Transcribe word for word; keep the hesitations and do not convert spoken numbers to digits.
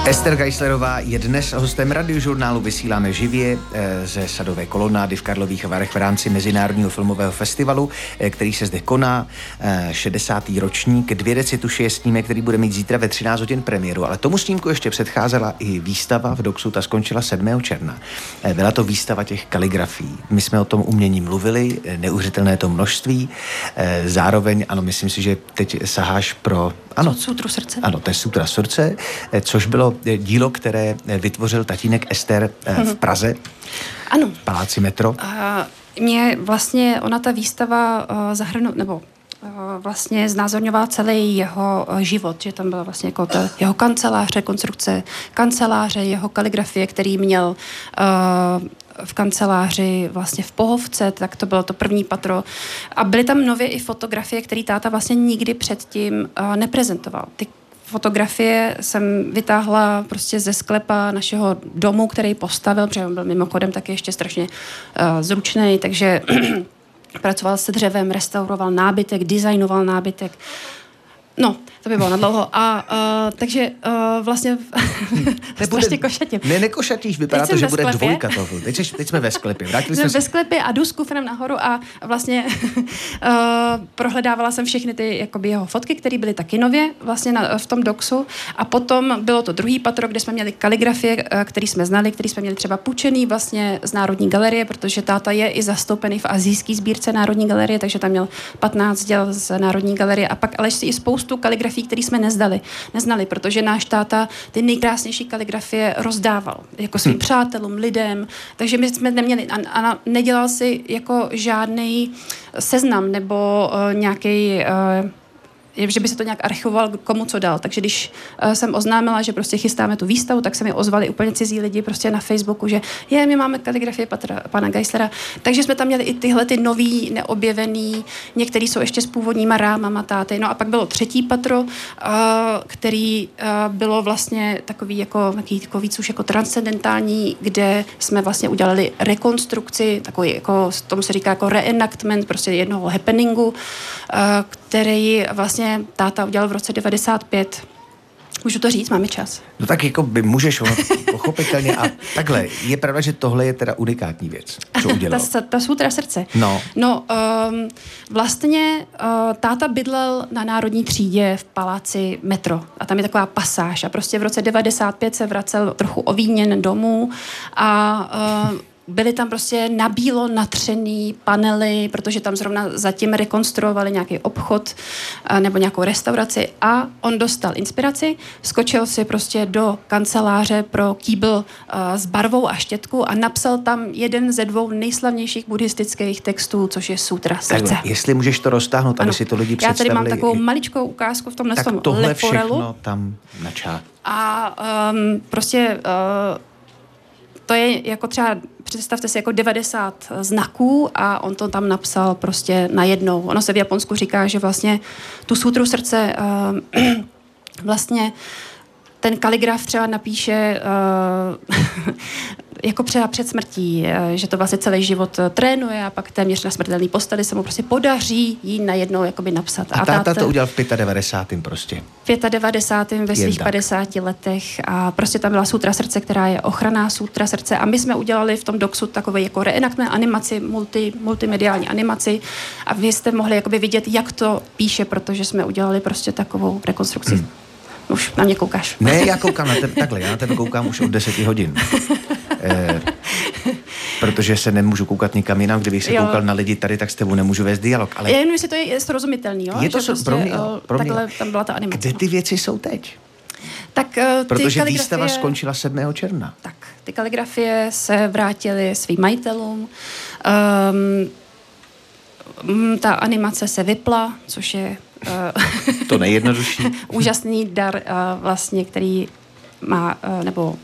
Ester Geislerová je dnes hostem Radiožurnálu. Vysíláme živě ze Sadové kolonády v Karlových Varech v rámci Mezinárodního filmového festivalu, který se zde koná. šedesátý ročník. Dvě deci tuši je snímek, který bude mít zítra ve třináct hodin premiéru, ale tomu snímku ještě předcházela i výstava v Doxu, ta skončila sedmého června. Byla to výstava těch kaligrafií. My jsme o tom umění mluvili, neuvěřitelné to množství. Zároveň, ano, myslím si, že teď saháš pro... Ano, Sutru srdce. Ano, to je Sutra srdce, což bylo dílo, které vytvořil tatínek Ester v Praze. Ano. V Paláci Metro. A mě vlastně ona ta výstava uh, zahrnu, nebo uh, vlastně znázorňovala celý jeho uh, život, že tam byla vlastně jako ta jeho kancelář, rekonstrukce kanceláře, jeho kaligrafie, který měl uh, v kanceláři vlastně v Pohovce, tak to bylo to první patro. A byly tam nově i fotografie, které táta vlastně nikdy předtím uh, neprezentoval. Ty fotografie jsem vytáhla prostě ze sklepa našeho domu, který postavil, protože on byl mimochodem taky ještě strašně uh, zručný, takže pracoval se dřevem, restauroval nábytek, designoval nábytek. No, to by bylo na dlouho. A uh, takže uh, vlastně strašně košatím. Ne, nekošatíš, vypadá to, že bude dvojka toho. Teď, jsi, teď jsme ve sklepě. Vrátili jsme ve sklepě a jdu s kufrem nahoru a vlastně uh, prohledávala jsem všechny ty jakoby jeho fotky, které byly taky nově vlastně na, v tom Doxu. A potom bylo to druhý patro, kde jsme měli kaligrafie, které jsme znali, které jsme měli třeba půjčený vlastně z Národní galerie, protože táta je i zastoupený v asijské sbírce Národní galerie, takže tam měl patnáct děl z Národní galerie a pak ale i spoustu kaligrafií, které jsme nezdali, neznali, protože náš táta ty nejkrásnější kaligrafie rozdával jako svým hmm. přátelům, lidem, takže my jsme neměli a, a nedělal si jako žádný seznam nebo uh, nějaký uh, že by se to nějak archivoval, komu co dal. Takže když uh, jsem oznámila, že prostě chystáme tu výstavu, tak se mi ozvali úplně cizí lidi prostě na Facebooku, že je, my máme kaligrafie patra, pana Geislera. Takže jsme tam měli i tyhle ty nový, neobjevený, některý jsou ještě s původníma rámama táty. No a pak bylo třetí patro, uh, který uh, bylo vlastně takový jako, takový, jako víc už jako transcendentální, kde jsme vlastně udělali rekonstrukci, takový jako, tomu se říká jako reenactment, prostě jednoho happeningu, uh, který vlastně táta udělal v roce devadesát pět. Můžu to říct? Máme čas. No tak jako by můžeš, ono, pochopitelně. A takhle, je pravda, že tohle je teda unikátní věc, co udělal. ta, ta Sutra srdce. No. No, um, vlastně uh, táta bydlel na Národní třídě v Paláci Metro. A tam je taková pasáž. A prostě v roce devadesát pět se vracel trochu ovíněn domů a uh, byly tam prostě nabílo natřený panely, protože tam zrovna zatím rekonstruovali nějaký obchod nebo nějakou restauraci a on dostal inspiraci, skočil si prostě do kanceláře pro kýbl s barvou a štětku a napsal tam jeden ze dvou nejslavnějších buddhistických textů, což je Sutra srdce. Takhle, jestli můžeš to roztáhnout, aby ano. si to lidi představili. Já tady mám takovou maličkou ukázku v tomhle tak tom tohle leporelu. všechno tam načá. A um, prostě uh, to je jako třeba, představte si jako devadesát znaků a on to tam napsal prostě najednou. Ono se v Japonsku říká, že vlastně tu Sutru srdce uh, vlastně ten kaligraf třeba napíše uh, jako třeba před smrtí, že to vlastně celý život trénuje a pak téměř na smrtelný posteli se mu prostě podaří jí najednou jakoby napsat. A táta to udělal v devadesátém pátém prostě. V devadesátém pátém ve svých padesáti letech a prostě tam byla Sutra srdce, která je ochranná Sutra srdce a my jsme udělali v tom Doxu takové jako reenactment animaci, multi, multimediální animaci a vy jste mohli jakoby vidět, jak to píše, protože jsme udělali prostě takovou rekonstrukci. Hmm. Už na mě koukáš. Ne, já koukám na tebe, takhle, já na tebe koukám už od deseti hodin. E, protože se nemůžu koukat nikam jinam, kdybych se jo. koukal na lidi tady, tak s tebou nemůžu vést dialog. Ale... Já jenom, jestli to je srozumitelný, jo? Je to že prostě, pro mě, jo, pro mě. Takhle tam byla ta animace. Kde ty věci jsou teď? Tak, ty protože kaligrafie... výstava skončila sedmého června. Tak, ty kaligrafie se vrátily svým majitelům. Um, ta animace se vypla, což je to nejjednodušší. úžasný dar, uh, vlastně, který má, uh, nebo